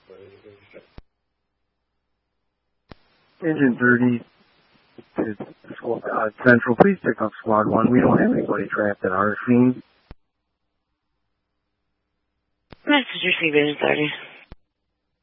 Engine 30 to Central, please pick up Squad 1. We don't have anybody trapped at our scene. Message received, Engine 30.